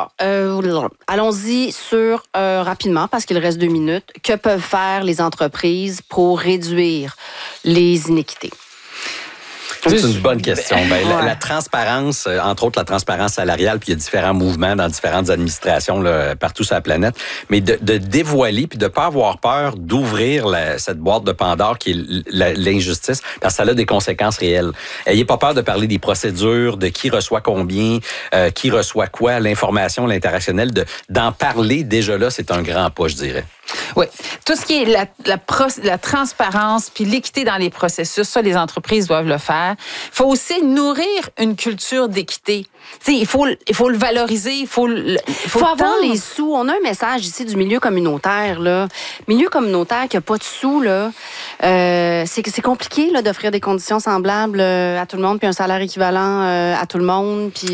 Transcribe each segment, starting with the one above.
Alors, allons-y sur rapidement, parce qu'il reste 2 minutes. Que peuvent faire les entreprises pour réduire les iniquités? C'est une bonne question. La transparence, entre autres la transparence salariale, puis il y a différents mouvements dans différentes administrations là, partout sur la planète, mais de dévoiler puis de pas avoir peur d'ouvrir cette boîte de Pandore qui est l'injustice, parce que ça a des conséquences réelles. Ayez pas peur de parler des procédures, de qui reçoit combien, qui reçoit quoi, l'information, l'interactionnel, d'en parler déjà là, c'est un grand pas, je dirais. Oui. Tout ce qui est la transparence puis l'équité dans les processus, ça, les entreprises doivent le faire. Il faut aussi nourrir une culture d'équité. T'sais, il faut le valoriser, il faut avoir les sous. On a un message ici du milieu communautaire. Là. Milieu communautaire qui n'a pas de sous, là, c'est compliqué là, d'offrir des conditions semblables à tout le monde, puis un salaire équivalent à tout le monde. Puis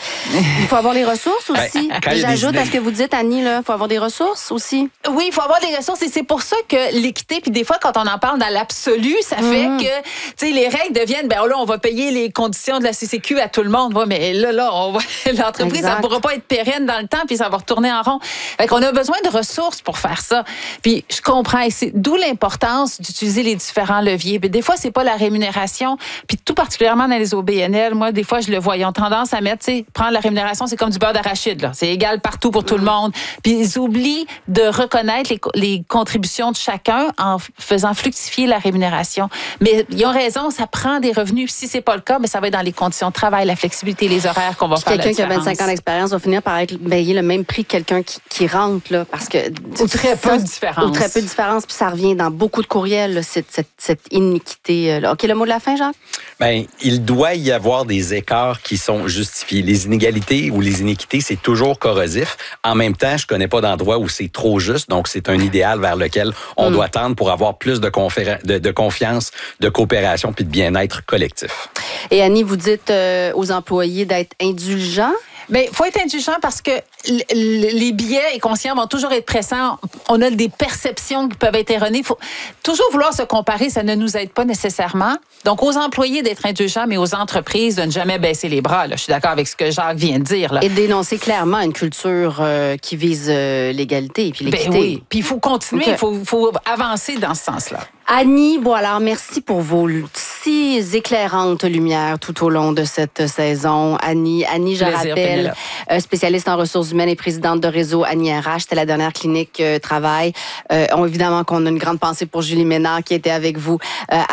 il faut avoir les ressources aussi. J'ajoute à ce que vous dites, Annie, il faut avoir des ressources aussi. Oui, il faut avoir des ressources et c'est pour ça que l'équité, puis des fois, quand on en parle dans l'absolu, ça fait que les règles deviennent, là, on va payer les conditions de la CCQ à tout le monde. Ouais, mais là, l'entreprise, ça ne pourra pas être pérenne dans le temps, puis ça va retourner en rond. Fait qu'on a besoin de ressources pour faire ça. Puis je comprends, et c'est d'où l'importance d'utiliser les différents leviers. Puis des fois, c'est pas la rémunération, puis tout particulièrement dans les OBNL, moi, des fois, je le vois, ils ont tendance à mettre, prendre la rémunération, c'est comme du beurre d'arachide, là. C'est égal partout pour tout le monde. Puis ils oublient de reconnaître les contributions de chacun en faisant fructifier la rémunération. Mais ils ont raison, ça prend des revenus. Si c'est pas le cas, mais ça va être dans les conditions de travail, la flexibilité, les horaires qu'on va faire la différence. Quelqu'un qui a 25 ans d'expérience va finir par être payé le même prix que quelqu'un qui rentre, là, parce que... Ou très peu de différence. Ou très peu de différence, puis ça revient dans beaucoup de courriels, là, cette iniquité-là. OK, le mot de la fin, Jacques? Bien, il doit y avoir des écarts qui sont justifiés. Les inégalités ou les iniquités, c'est toujours corrosif. En même temps, je connais pas d'endroit où c'est trop juste, donc c'est un idéal vers lequel on doit tendre pour avoir plus de confiance, de coopération puis de bien-être collectif. Et Annie, vous dites aux employés d'être indulgents? Mais il faut être indulgent parce que les biais inconscients vont toujours être présents. On a des perceptions qui peuvent être erronées. Il faut toujours vouloir se comparer, ça ne nous aide pas nécessairement. Donc, aux employés d'être indulgents, mais aux entreprises de ne jamais baisser les bras. Là. Je suis d'accord avec ce que Jacques vient de dire. Là. Et de dénoncer clairement une culture qui vise l'égalité et puis l'équité. Oui, puis il faut continuer, il faut avancer dans ce sens-là. Annie Boilard, merci pour vos si éclairantes lumières tout au long de cette saison. Annie, je rappelle, spécialiste en ressources humaines et présidente de réseau Annie RH. C'était la dernière clinique travail. Évidemment qu'on a une grande pensée pour Julie Ménard qui était avec vous à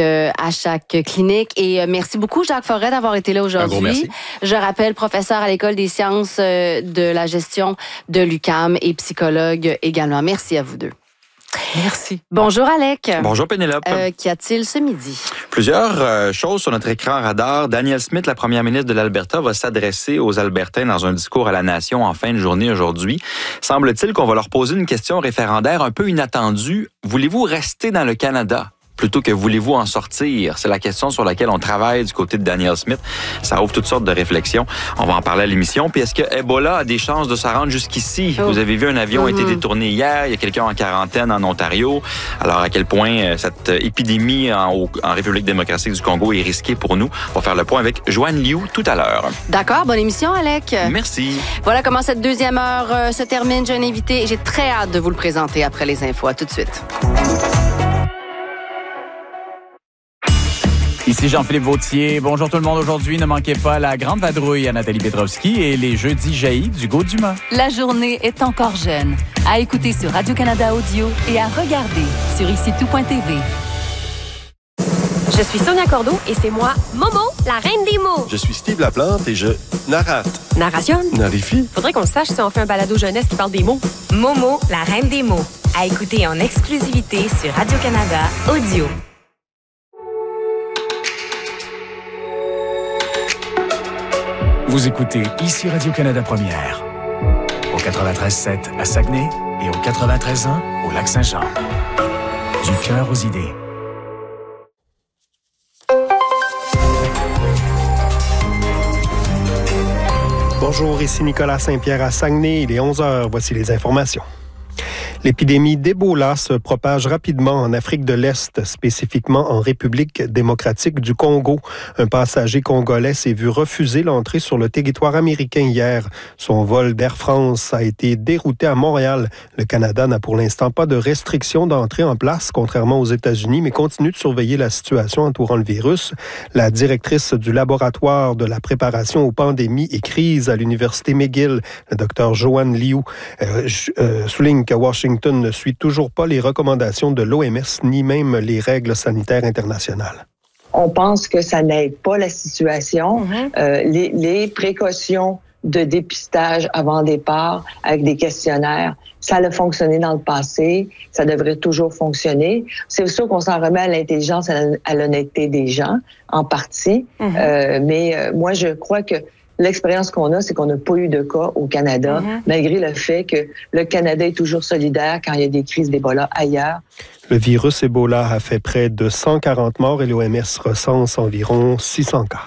chaque clinique. Et merci beaucoup, Jacques Forêt, d'avoir été là aujourd'hui. Un gros merci. Je rappelle, professeur à l'École des sciences de la gestion de l'UQAM et psychologue également. Merci à vous deux. Merci. Bonjour Alec. Bonjour Pénélope. Qu'y a-t-il ce midi? Plusieurs choses sur notre écran radar. Danielle Smith, la première ministre de l'Alberta, va s'adresser aux Albertains dans un discours à la nation en fin de journée aujourd'hui. Semble-t-il qu'on va leur poser une question référendaire un peu inattendue. Voulez-vous rester dans le Canada? Plutôt que voulez-vous en sortir? C'est la question sur laquelle on travaille du côté de Danielle Smith. Ça ouvre toutes sortes de réflexions. On va en parler à l'émission. Puis est-ce que Ebola a des chances de se rendre jusqu'ici? Vous avez vu, un avion a été détourné hier. Il y a quelqu'un en quarantaine en Ontario. Alors, à quel point cette épidémie en République démocratique du Congo est risquée pour nous? On va faire le point avec Joanne Liu tout à l'heure. D'accord. Bonne émission, Alec. Merci. Voilà comment cette deuxième heure se termine. J'ai un invité. J'ai très hâte de vous le présenter après les infos. À tout de suite. Ici Jean-Philippe Vautier. Bonjour tout le monde. Aujourd'hui, ne manquez pas la grande vadrouille à Nathalie Petrovski et les jeudis jaillis d'Hugo Dumas. La journée est encore jeune. À écouter sur Radio-Canada Audio et à regarder sur icitout.tv. Je suis Sonia Cordeau et c'est moi, Momo, la reine des mots. Je suis Steve Laplante et je narrate. Narration? Narifie? Faudrait qu'on sache si on fait un balado jeunesse qui parle des mots. Momo, la reine des mots. À écouter en exclusivité sur Radio-Canada Audio. Vous écoutez ici Radio-Canada Première, au 93.7 à Saguenay et au 93.1 au Lac-Saint-Jean. Du cœur aux idées. Bonjour, ici Nicolas Saint-Pierre à Saguenay. Il est 11h. Voici les informations. L'épidémie d'Ebola se propage rapidement en Afrique de l'Est, spécifiquement en République démocratique du Congo. Un passager congolais s'est vu refuser l'entrée sur le territoire américain hier. Son vol d'Air France a été dérouté à Montréal. Le Canada n'a pour l'instant pas de restrictions d'entrée en place, contrairement aux États-Unis, mais continue de surveiller la situation entourant le virus. La directrice du laboratoire de la préparation aux pandémies et crises à l'Université McGill, le Dr Joanne Liu, souligne que Washington ne suit toujours pas les recommandations de l'OMS ni même les règles sanitaires internationales. On pense que ça n'aide pas la situation. Les précautions de dépistage avant départ avec des questionnaires, ça a fonctionné dans le passé, ça devrait toujours fonctionner. C'est sûr qu'on s'en remet à l'intelligence, à l'honnêteté des gens, en partie. Mais moi, je crois que l'expérience qu'on a, c'est qu'on n'a pas eu de cas au Canada, malgré le fait que le Canada est toujours solidaire quand il y a des crises d'Ebola ailleurs. Le virus Ebola a fait près de 140 morts et l'OMS recense environ 600 cas.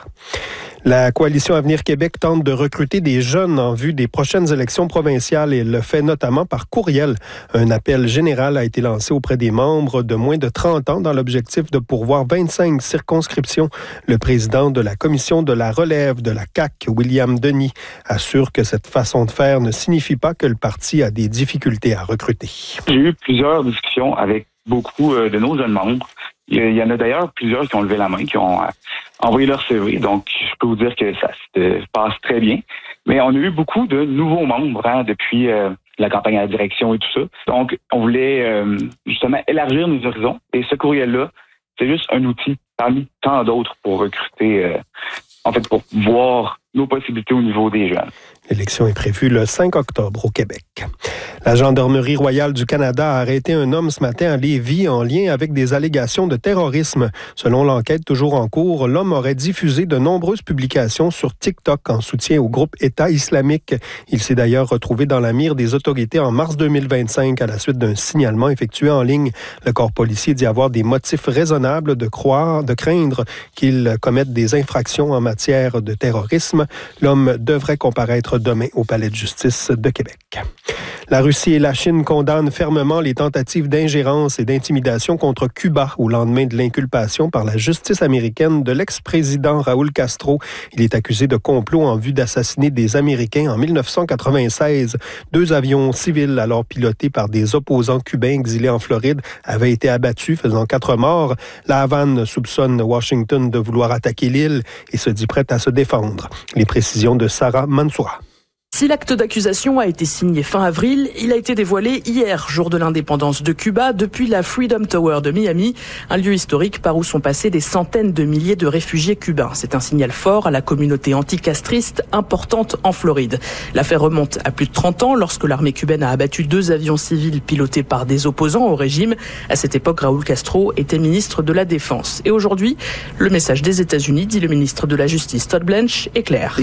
La Coalition Avenir Québec tente de recruter des jeunes en vue des prochaines élections provinciales et le fait notamment par courriel. Un appel général a été lancé auprès des membres de moins de 30 ans dans l'objectif de pourvoir 25 circonscriptions. Le président de la Commission de la relève de la CAQ, William Denis, assure que cette façon de faire ne signifie pas que le parti a des difficultés à recruter. J'ai eu plusieurs discussions avec beaucoup de nos jeunes membres. Il y en a d'ailleurs plusieurs qui ont levé la main, qui ont envoyé leur CV. Donc, je peux vous dire que ça se passe très bien. Mais on a eu beaucoup de nouveaux membres depuis la campagne à la direction et tout ça. Donc, on voulait justement élargir nos horizons. Et ce courriel-là, c'est juste un outil parmi tant d'autres pour recruter, pour voir nos possibilités au niveau des jeunes. L'élection est prévue le 5 octobre au Québec. La Gendarmerie royale du Canada a arrêté un homme ce matin à Lévis en lien avec des allégations de terrorisme. Selon l'enquête toujours en cours, l'homme aurait diffusé de nombreuses publications sur TikTok en soutien au groupe État islamique. Il s'est d'ailleurs retrouvé dans la mire des autorités en mars 2025 à la suite d'un signalement effectué en ligne. Le corps policier dit avoir des motifs raisonnables de craindre qu'il commette des infractions en matière de terrorisme. L'homme devrait comparaître demain au Palais de justice de Québec. La Russie et la Chine condamnent fermement les tentatives d'ingérence et d'intimidation contre Cuba au lendemain de l'inculpation par la justice américaine de l'ex-président Raúl Castro. Il est accusé de complot en vue d'assassiner des Américains en 1996. 2 avions civils, alors pilotés par des opposants cubains exilés en Floride, avaient été abattus, faisant 4 morts. La Havane soupçonne Washington de vouloir attaquer l'île et se dit prête à se défendre. Les précisions de Sarah Mansoura. Si l'acte d'accusation a été signé fin avril, il a été dévoilé hier, jour de l'indépendance de Cuba, depuis la Freedom Tower de Miami, un lieu historique par où sont passés des centaines de milliers de réfugiés cubains. C'est un signal fort à la communauté anticastriste importante en Floride. L'affaire remonte à plus de 30 ans lorsque l'armée cubaine a abattu 2 avions civils pilotés par des opposants au régime. À cette époque, Raúl Castro était ministre de la Défense. Et aujourd'hui, le message des États-Unis, dit le ministre de la Justice Todd Blanche, est clair.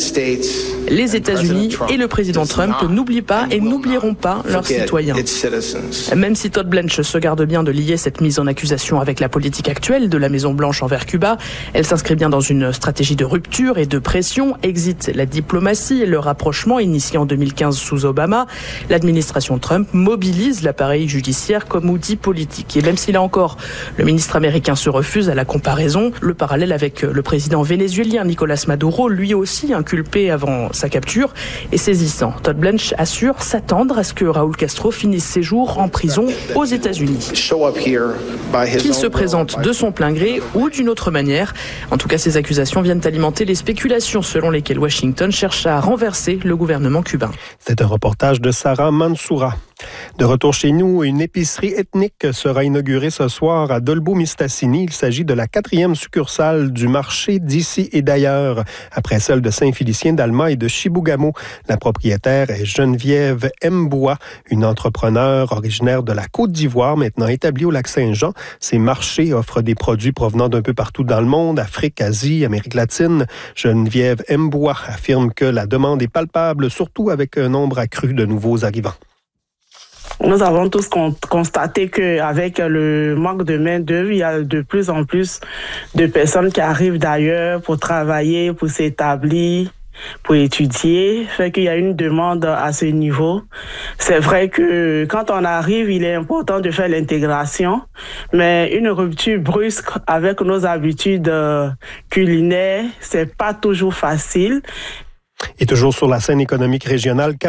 Les États-Unis et le président Trump n'oublient pas et n'oublieront pas leurs citoyens. Même si Todd Blanche se garde bien de lier cette mise en accusation avec la politique actuelle de la Maison-Blanche envers Cuba, elle s'inscrit bien dans une stratégie de rupture et de pression. Exit la diplomatie et le rapprochement initié en 2015 sous Obama. L'administration Trump mobilise l'appareil judiciaire comme outil politique. Et même si là encore, le ministre américain se refuse à la comparaison, le parallèle avec le président vénézuélien Nicolás Maduro, lui aussi inculpé avant sa capture, est saisissant. Todd Blanche assure s'attendre à ce que Raúl Castro finisse ses jours en prison aux États-Unis. Qu'il se présente de son plein gré ou d'une autre manière. En tout cas, ces accusations viennent alimenter les spéculations selon lesquelles Washington cherche à renverser le gouvernement cubain. C'est un reportage de Sarah Mansoura. De retour chez nous, une épicerie ethnique sera inaugurée ce soir à Dolbeau-Mistassini. Il s'agit de la 4e succursale du marché d'ici et d'ailleurs, après celle de Saint-Félicien d'Alma et de Chibougamau. La propriétaire est Geneviève Mboua, une entrepreneure originaire de la Côte d'Ivoire, maintenant établie au Lac-Saint-Jean. Ces marchés offrent des produits provenant d'un peu partout dans le monde, Afrique, Asie, Amérique latine. Geneviève Mboua affirme que la demande est palpable, surtout avec un nombre accru de nouveaux arrivants. Nous avons tous constaté qu'avec le manque de main-d'œuvre, il y a de plus en plus de personnes qui arrivent d'ailleurs pour travailler, pour s'établir. pour étudier, fait qu'il y a une demande à ce niveau. C'est vrai que quand on arrive, il est important de faire l'intégration, mais une rupture brusque avec nos habitudes culinaires, c'est pas toujours facile. Et toujours sur la scène économique régionale,